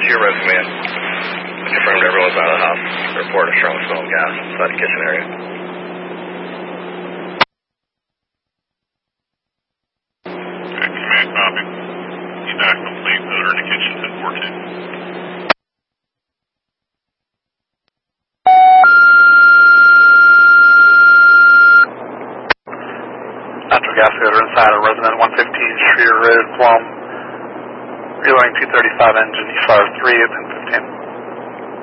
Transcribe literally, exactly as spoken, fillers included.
your resume. Confirmed everyone's out of the house. Report a strong smell of gas inside the kitchen area. Okay, command copy. Evac complete. Odor in the kitchen, ten four two. Natural gas odor inside a resident, one fifteen Streeter Road, Plum. Relaying two thirty-five engine, E S A R three, ten fifteen.